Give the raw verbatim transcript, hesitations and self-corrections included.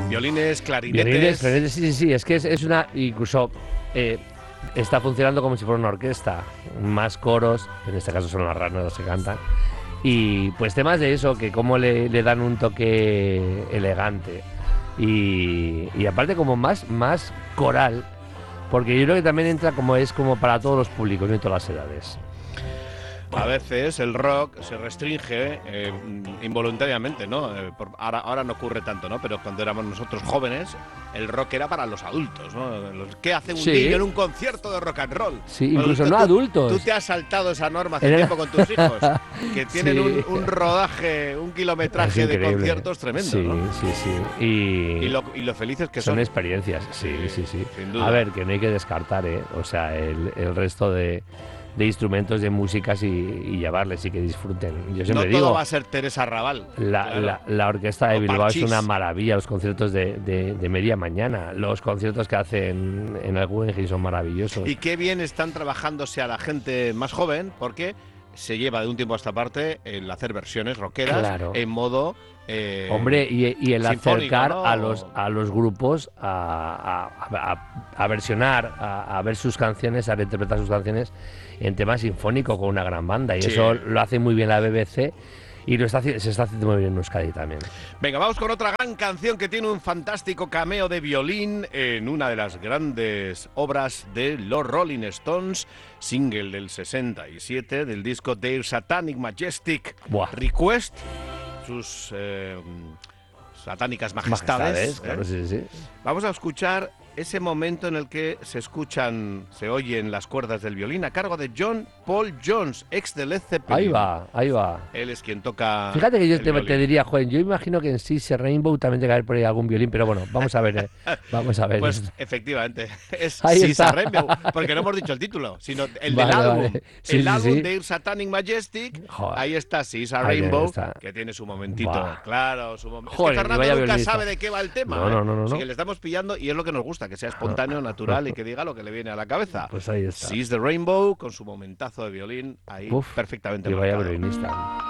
Violines, clarinetes... Violines, clarinetes, sí, sí, sí, es que es, es una... Incluso eh, está funcionando como si fuera una orquesta, más coros, en este caso son las ranas las que cantan, y pues temas de eso, que como le, le dan un toque elegante, y, y aparte como más, más coral, porque yo creo que también entra como es como para todos los públicos y todas las edades. A veces el rock se restringe eh, involuntariamente, ¿no? Eh, por, ahora, ahora no ocurre tanto, ¿no? Pero cuando éramos nosotros jóvenes, el rock era para los adultos, ¿no? Los, ¿qué hace un sí. niño en un concierto de rock and roll? Sí, incluso bueno, no tú, adultos. Tú te has saltado esa norma hace era... tiempo con tus hijos, que tienen sí. un, un rodaje, un kilometraje de conciertos tremendo, sí, ¿no? Sí, sí, sí. Y, y, lo, y lo felices que son. Son experiencias, sí, sí, sí. Sin duda. A ver, que no hay que descartar, ¿eh? O sea, el, el resto de... de instrumentos, de músicas y, y llevarles y que disfruten. Yo siempre no digo, todo va a ser Teresa Raval. La, claro. la, la orquesta de o Bilbao Parchís. es una maravilla, los conciertos de, de, de media mañana, los conciertos que hacen en el Guggenheim son maravillosos. Y qué bien están trabajándose a la gente más joven, porque se lleva de un tiempo a esta parte el hacer versiones rockeras claro. en modo... Eh, Hombre, y, y el acercar, ¿no? a los a los grupos a, a, a, a versionar, a, a ver sus canciones, a reinterpretar sus canciones en tema sinfónico con una gran banda. Y sí. Eso lo hace muy bien la B B C y lo está, se está haciendo muy bien en Euskadi también. Venga, vamos con otra gran canción que tiene un fantástico cameo de violín en una de las grandes obras de los Rolling Stones, single del sesenta y siete del disco Their Satanic Majestic Buah. Request. Sus eh, satánicas majestades, majestades ¿eh? Claro, sí, sí. Vamos a escuchar ese momento en el que se escuchan, se oyen las cuerdas del violín a cargo de John Paul Jones, ex de Led Zeppelin. Ahí va, ahí va. Él es quien toca. Fíjate que yo te, violín. te diría, joven, yo imagino que en Six Rainbow también tiene que haber por ahí algún violín, pero bueno, vamos a ver, eh, vamos a ver. Pues efectivamente, es Six Rainbow, porque no hemos dicho el título, sino el vale, del álbum. Vale. Sí, el sí, álbum sí. de Satanic Majestic, Joder. ahí está Six Rainbow, está. que tiene su momentito. Buah. Claro, su momento. Joder, es que Fernando vaya nunca violinista. sabe de qué va el tema. No, ¿eh? no, no, no, Así no. que le estamos pillando y es lo que nos gusta, que sea espontáneo, natural y que diga lo que le viene a la cabeza. Pues ahí está. Six the Rainbow con su momentazo de violín ahí Uf, perfectamente que vaya marcado. violinista.